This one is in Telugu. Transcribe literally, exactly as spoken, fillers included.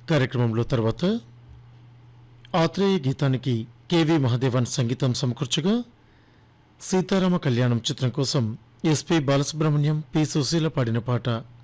కార్యక్రమంలో తర్వాత ఆత్రేయ గీతానికి కెవి మహాదేవన్ సంగీతం సమకూర్చగా సీతారామ కళ్యాణం చిత్రం కోసం ఎస్పి బాలసుబ్రహ్మణ్యం పి సుశీల పాడిన పాట